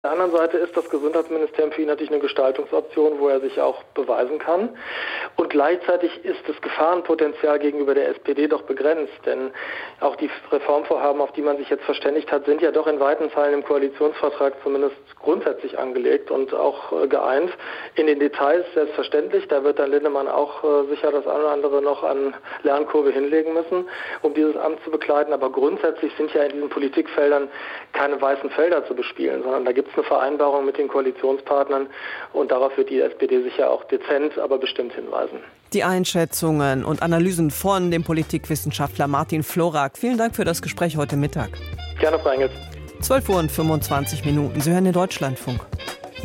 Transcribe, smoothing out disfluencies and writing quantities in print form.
Auf der anderen Seite ist das Gesundheitsministerium für ihn natürlich eine Gestaltungsoption, wo er sich auch beweisen kann. Und gleichzeitig ist das Gefahrenpotenzial gegenüber der SPD doch begrenzt, denn auch die Reformvorhaben, auf die man sich jetzt verständigt hat, sind ja doch in weiten Teilen im Koalitionsvertrag zumindest grundsätzlich angelegt und auch geeint. In den Details selbstverständlich, da wird dann Linnemann auch sicher das eine oder andere noch an Lernkurve hinlegen müssen, um dieses Amt zu bekleiden. Aber grundsätzlich sind ja in diesen Politikfeldern keine weißen Felder zu bespielen, sondern da gibt es eine Vereinbarung mit den Koalitionspartnern und darauf wird die SPD sicher auch dezent, aber bestimmt hinweisen. Die Einschätzungen und Analysen von dem Politikwissenschaftler Martin Florak. Vielen Dank für das Gespräch heute Mittag. Gerne, Frau Engels. 12:25 Uhr. Sie hören den Deutschlandfunk.